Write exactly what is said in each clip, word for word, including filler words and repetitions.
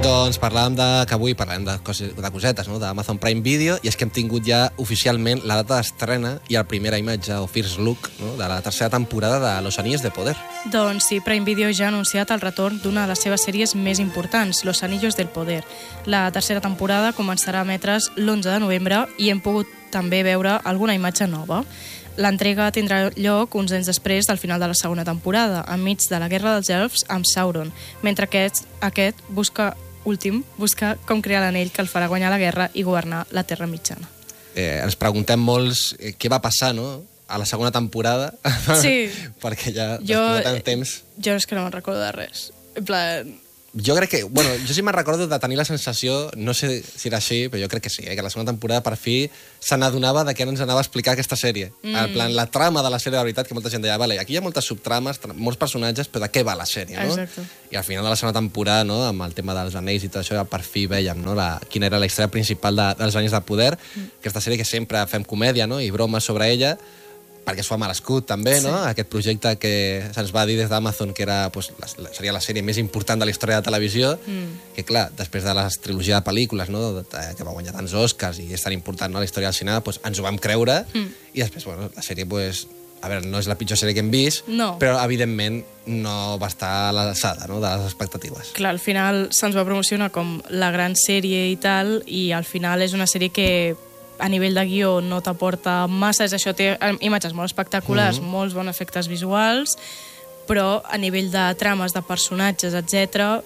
Doncs parlàvem de, que avui parlem de, coses, de cosetes, no? d'Amazon Prime Video, i és que hem tingut ja oficialment la data d'estrena i la primera imatge, o first look, no? de la tercera temporada de Los Anillos de Poder. Doncs sí, Prime Video ja ha anunciat el retorn d'una de les seves sèries més importants, Los Anillos del Poder. La tercera temporada començarà a emetre's l'onze de novembre i hem pogut també veure alguna imatge nova. L'entrega tindrà lloc uns anys després del final de la segona temporada, enmig de la Guerra dels Elfs amb Sauron, mentre aquest, aquest busca, últim busca com crear l'anell que el farà guanyar la guerra i governar la Terra Mitjana. Eh, ens preguntem molts eh, què va passar, no?, a la segona temporada. Sí. Perquè ja jo, després de tant temps... Jo és que no me'n recordo de res. En plan... Jo crec que... Bueno, jo sí me'n recordo de tenir la sensació, no sé si era així, però jo crec que sí, eh, que la segona temporada per fi se n'adonava de què ens anava a explicar aquesta sèrie. Mm. En plan, la trama de la sèrie, de veritat, que molta gent deia, vale, aquí hi ha moltes subtrames, molts personatges, però de què va la sèrie, no? Exacte. I al final de la segona temporada, no, amb el tema dels anells i tot això, ja per fi vèiem, no, la, quina era la història principal de, dels Anells de Poder, mm. aquesta sèrie que sempre fem comèdia, no, i bromes sobre ella, perquè es fa mal escut també, sí. no? Aquest projecte que se'ns va dir des d'Amazon que era, pues, la, seria la sèrie més important de la història de televisió, mm. que clar, després de la trilogia de pel·lícules, no? que va guanyar tants Oscars i és tan important, no? la història del cinema, pues, ens ho vam creure, mm. i després, bueno, la sèrie, pues, a veure, no és la pitjor sèrie que hem vist, no. però evidentment no va estar a l'alçada, no? de les expectatives. Clar, al final se'ns va promocionar com la gran sèrie i tal, i al final és una sèrie que a nivell de guió no t'aporta massa, és això, té imatges molt espectaculars, mm-hmm. molts bons efectes visuals, però a nivell de trames, de personatges, etcètera,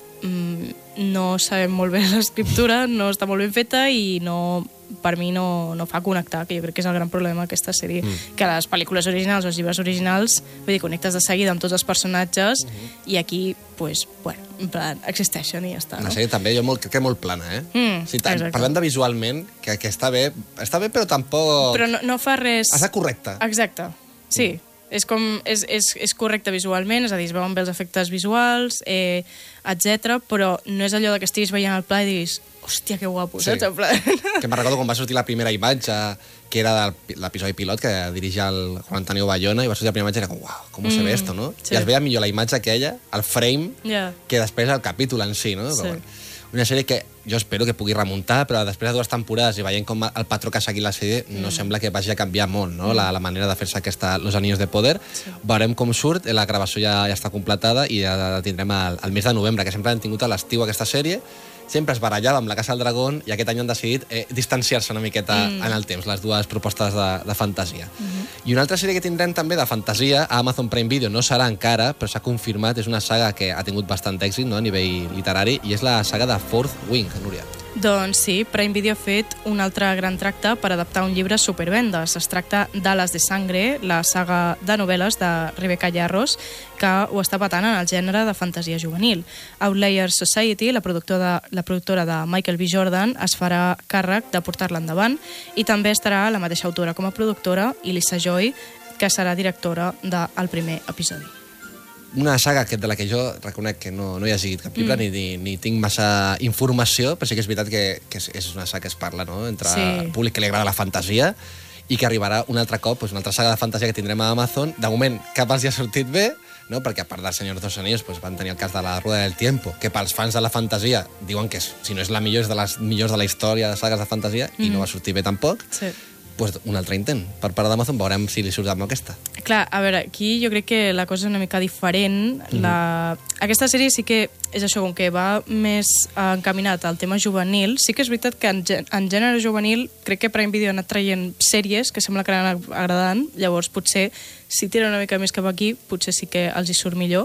no sabem molt bé l'escriptura, no està molt ben feta i no, per mi no, no fa connectar, que jo crec que és el gran problema d'aquesta sèrie, mm. que les pel·lícules originals o els llibres originals, vull dir, connectes de seguida amb tots els personatges, mm-hmm. i aquí, pues, bueno, en plan, existeixen i ja està, no? La sèrie també, jo molt, crec que és molt plana, eh? Mm, sí, parlem de visualment, que, que està bé, està bé, però tampoc... Però no, no fa res... Està correcte. Exacte, sí. Mm. És, com, és, és, és correcte visualment, és a dir, es veuen bé els efectes visuals, eh, etcètera, però no és allò de que estiguis veient el pla i diguis, hòstia, que guapo, sí. saps? Que me'n recordo quan va sortir la primera imatge, que era de l'episodi pilot, que dirigia el Juan Antonio Bayona, i va sortir la primera imatge i era com, uau, com mm, se ve esto, no? Sí. I es veia millor la imatge aquella, el frame, yeah. que després el capítol en si, no? Sí. Però, bueno, una sèrie que jo espero que pugui remuntar, però després de dues temporades i veient com el patró que ha seguit la sèrie, mm. no sembla que vagi a canviar molt, no? Mm. La, la manera de fer-se aquesta Los Anillos de Poder. Sí. Veurem com surt, la gravació ja, ja està completada i ja la tindrem al, al mes de novembre, que sempre hem tingut a l'estiu aquesta sèrie. Sempre es barallava amb la Casa del Dragón i aquest any han decidit eh, distanciar-se una miqueta mm. en el temps, les dues propostes de, de fantasia. Mm-hmm. I una altra sèrie que tindrem també de fantasia a Amazon Prime Video, no serà encara, però s'ha confirmat, és una saga que ha tingut bastant èxit, no?, a nivell literari, i és la saga de Fourth Wing, Núria. Doncs sí, Prime Video ha fet un altre gran tracte per adaptar un llibre supervendes. Es tracta d'Ales de Sangre, la saga de novel·les de Rebecca Yarros, que ho està patant en el gènere de fantasia juvenil. Outlier Society, la productora, la productora de Michael B. Jordan, es farà càrrec de portar-la endavant, i també estarà la mateixa autora com a productora, i Lisa Joy, que serà directora del primer episodi. Una saga de la que jo reconec que no, no hi ha seguit cap llibre, mm. ni, ni tinc massa informació, però sí que és veritat que, que és una saga que es parla, no?, entre sí. el públic que li agrada la fantasia i que arribarà un altre cop, doncs una altra saga de fantasia que tindrem a Amazon. De moment, cap els hi ha sortit bé, no?, perquè a part del Senyor dels Anillos doncs van tenir el cas de la Rueda del Tiempo, que pels fans de la fantasia diuen que és, si no és la millor, és de les millors de la història de sagues de fantasia, mm. i no va sortir bé tampoc. Sí. Pues un altre intent per part d'Amazon, veurem si li surt amb aquesta. Clar, a veure, aquí jo crec que la cosa és una mica diferent. Mm-hmm. La... Aquesta sèrie sí que és això, com que va més encaminat al tema juvenil. Sí que és veritat que en, en gènere juvenil crec que Prime Video ha anat traient sèries que sembla que han anat agradant, llavors potser si tira una mica més cap aquí, potser sí que els hi surt millor.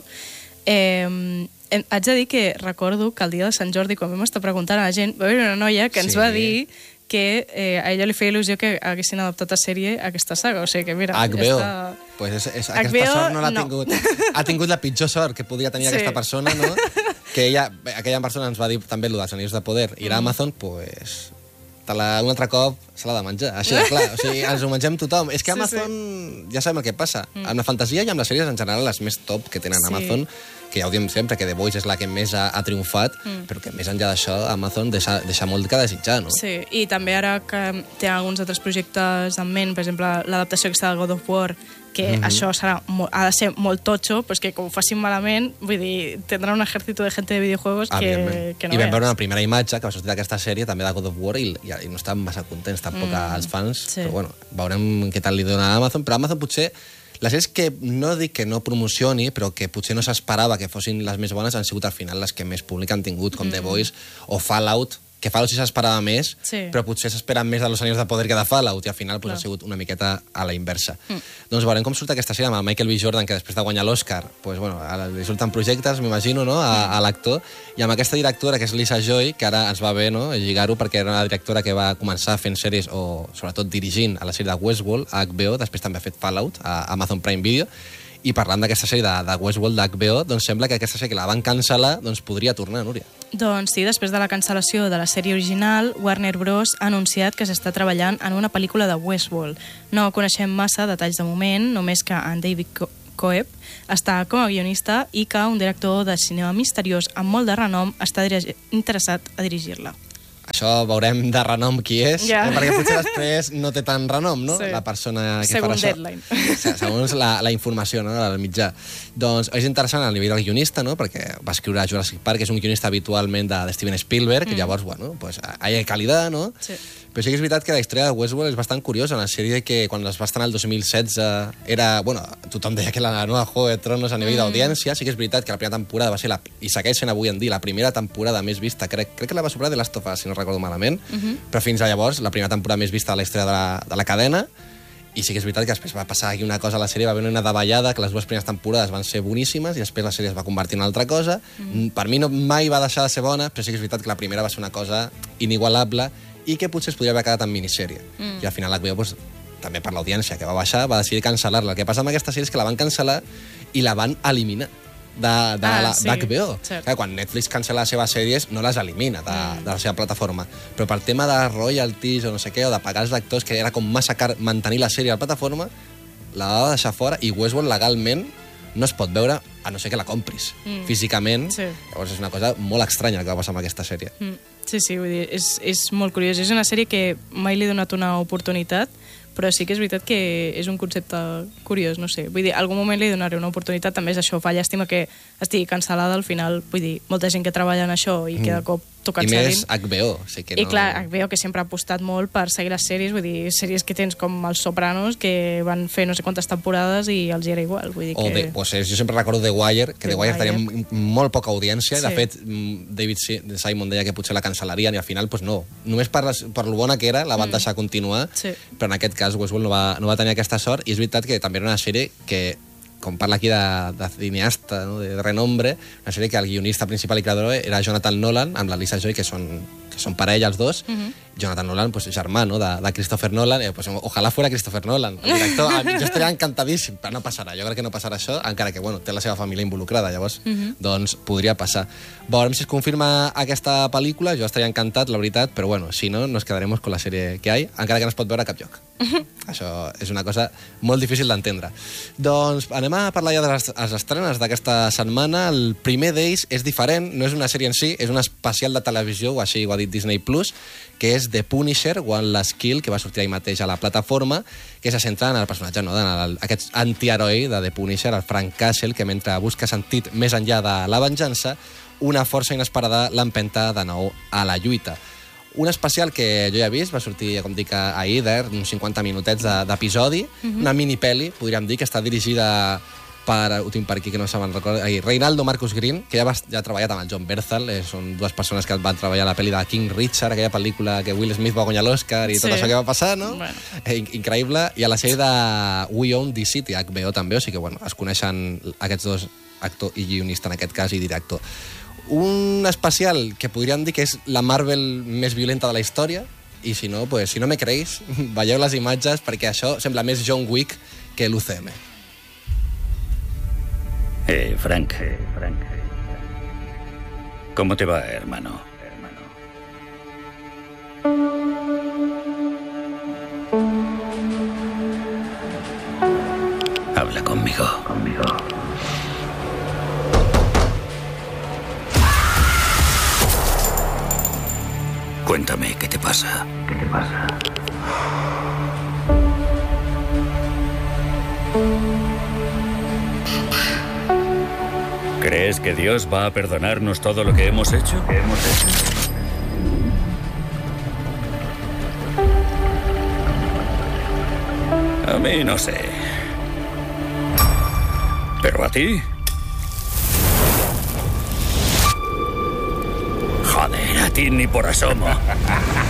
Eh, haig de dir que recordo que el dia de Sant Jordi, quan vam estar preguntant a la gent, va haver una noia que ens sí. va dir que eh, a ella li feia il·lusió que haguessin adaptat a sèrie aquesta saga, o sigui que mira... H B O, ja està... pues és, és, aquesta H B O, sort no l'ha no. tingut. Ha tingut la pitjor sort que podia tenir sí. aquesta persona, no? Que ella, aquella persona ens va dir també el dels Anills de Poder, i a Amazon, pues... La, un altre cop se l'ha de menjar, així de clar. O sigui, ens ho mengem tothom. És que Amazon, sí, sí. ja sabem el que passa. Mm. Amb la fantasia i amb les sèries en general, les més top que tenen sí. Amazon, que ja ho diem sempre, que The Voice és la que més ha, ha triomfat, mm. però que més enllà d'això, Amazon deixa, deixa molt que desitjar, no? Sí, i també ara que té alguns altres projectes en ment, per exemple, l'adaptació que està del God of War, que mm-hmm. això serà, ha de ser molt totxo, però és que com ho facin malament, vull dir, tindrà un ejército de gent de videojuegos que, que no I vam veus. veure una primera imatge que va sortir d'aquesta sèrie, també de God of War, i, i no estaven massa contents tampoc mm, els fans, sí. Però bueno, veurem què tal li dona a Amazon, però Amazon potser les sèries que no dic que no promocioni, però que potser no s'esperava que fossin les més bones, han sigut al final les que més públic han tingut, com mm. The Voice o Fallout, que Fallout sí s'esperava més, sí. Però potser s'esperen més de Los Anillos de Poder que de Fallout, i al final pues, ha sigut una miqueta a la inversa. Mm. Doncs veurem com surt aquesta sèrie amb el Michael B. Jordan, que després de guanyar l'Oscar, pues, bueno, li surten projectes, m'imagino, no? a, a l'actor, i amb aquesta directora, que és Lisa Joy, que ara ens va bé no? lligar-ho, perquè era una directora que va començar fent sèries, o sobretot dirigint a la sèrie de Westworld, a H B O, després també ha fet Fallout, a Amazon Prime Video, i parlant d'aquesta sèrie de, de Westworld d'H B O, doncs sembla que aquesta sèrie que la van cancel·lar doncs podria tornar, Núria. Doncs sí, després de la cancel·lació de la sèrie original, Warner Bros. Ha anunciat que s'està treballant en una pel·lícula de Westworld. No coneixem massa detalls de moment, només que en David Co- Coeb està com a guionista i que un director de cinema misteriós amb molt de renom està dirigi- interessat a dirigir-la. Això veurem de renom qui és, yeah. eh, perquè potser després no té tant renom, no? Sí. La persona que Segons farà Deadline. això. Segons la, la informació, no?, del mitjà. Doncs és interessant al nivell del guionista, no?, perquè va escriure Jurassic Park, que és un guionista habitualment de, de Steven Spielberg, mm. que llavors, bueno, pues, hay calidad, no? Sí. Però sí que és veritat que la història de Westworld és bastant curiosa, una sèrie que quan es va estrenar el dos mil setze era, bueno, tothom deia que la nova Juego de Tronos a nivell mm. d'audiència, sí que és veritat que la primera temporada va ser, la, i segueix sent avui en dia, la primera temporada més vista, crec, crec que la va superar The Last of Us, si no recordo malament, mm-hmm. però fins a llavors, la primera temporada més vista de la història de la, de la cadena, i sí que és veritat que després va passar aquí una cosa a la sèrie, va haver una davallada, que les dues primeres temporades van ser boníssimes, i després la sèrie es va convertir en una altra cosa. Mm. Per mi no, mai va deixar de ser bona, però sí que és veritat que la primera va ser una cosa inigualable, i que potser es podria haver quedat en minissèrie. Mm. I al final H B O, pues, també per l'audiència que va baixar, va decidir cancel·lar-la. El que passa amb aquesta sèrie és que la van cancel·lar i la van eliminar de, de ah, la, sí. d'H B O. Clar, quan Netflix cancel·la les seves sèries, no les elimina de, mm. de la seva plataforma. Però per tema de royalties o no sé què, o de pagar els actors, que era com massa car mantenir la sèrie a la plataforma, la va deixar fora, i Westworld legalment no es pot veure a no ser que la compris mm. físicament. Sí. Llavors és una cosa molt estranya el que va passar amb aquesta sèrie. Mm. Sí, sí, vull dir, és, és molt curiós. És una sèrie que mai li he donat una oportunitat, però sí que és veritat que és un concepte curiós, no sé. Vull dir, algun moment li donaré una oportunitat, també és això, fa llàstima que estigui cancel·lada al final, vull dir, molta gent que treballa en això i que de cop toca I seguint. més H B O, o sigui que no... I clar, H B O que sempre ha apostat molt per seguir les sèries, vull dir, sèries que tens com Els Sopranos, que van fer no sé quantes temporades i els hi era igual, vull dir que... O de, pues, jo sempre recordo The Wire, que The, The Wire tenia molt poca audiència, sí. De fet, David Simon deia que potser la cancel·larien i al final, pues no, només per, les, per lo bona que era la van mm. deixar continuar, sí. Però en aquest cas Westworld no va, no va tenir aquesta sort, i és veritat que també era una sèrie que, com parla aquí de, de cineasta, no? de renombre, una sèrie que el guionista principal i creador era Jonathan Nolan, amb la Lisa Joy, que són, que són parella els dos. Mm-hmm. Jonathan Nolan, pues, germà, no? de, de Christopher Nolan, eh, pues, ojalà fuera Christopher Nolan, el director. Jo estaria encantadíssim, però no passarà. Jo crec que no passarà això, encara que, bueno, té la seva família involucrada, llavors, mm-hmm. doncs podria passar. Veurem si es confirma aquesta pel·lícula, jo estaria encantat, la veritat, però bueno, si no, nos quedaremos con la sèrie que hay, encara que no es pot veure a cap lloc. Mm-hmm. Això és una cosa molt difícil d'entendre. Doncs anem a parlar ja de les, les estrenes d'aquesta setmana. El primer d'ells és diferent, no és una sèrie en si, és un especial de televisió, o així ho ha dit Disney Plus, que és The Punisher, One Last Kill, que va sortir ahir mateix a la plataforma, que se centra en el personatge, no?, en el, aquest antiheroi de The Punisher, el Frank Castle, que mentre busca sentit més enllà de la venjança, una força inesperada l'empenta de nou a la lluita. Un especial que jo ja he vist, va sortir, com dic, ahir, d'uns cinquanta minutets d'episodi, mm-hmm. una mini-peli, podríem dir, que està dirigida per, ho tinc per aquí que no se me'n recorda, ahí, Reinaldo Marcus Green, que ja, va, ja ha treballat amb el John Bernthal, eh, són dues persones que van treballar a la pel·li de King Richard, aquella pel·lícula que Will Smith va guanyar l'Oscar i sí. Tot això que va passar, no? Bueno. Eh, increïble. I a la sèrie de We Own the City, H B O també, o sigui que, bueno, es coneixen aquests dos, actor i guionista en aquest cas, i director. Un especial que podríem dir que és la Marvel més violenta de la història, i si no, pues, si no me creéis, veieu les imatges, perquè això sembla més John Wick que l'U C M. Eh, Frank, eh, Frank. ¿Cómo te va, hermano? Habla conmigo. Conmigo. Cuéntame, ¿qué te pasa? ¿Qué te pasa? ¿Crees que Dios va a perdonarnos todo lo que hemos hecho? ¿Qué hemos hecho? A mí no sé. ¿Pero a ti? Joder, a ti ni por asomo.